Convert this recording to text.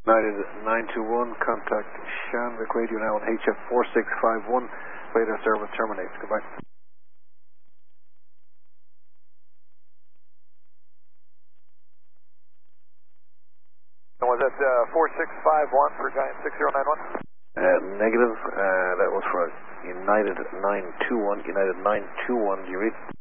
United 921, contact Shanvik Radio now on HF 4651. Radar service terminates. Goodbye. And was that 4651 for Giant 6091? Negative. That was for United 921. United 921. Do you read?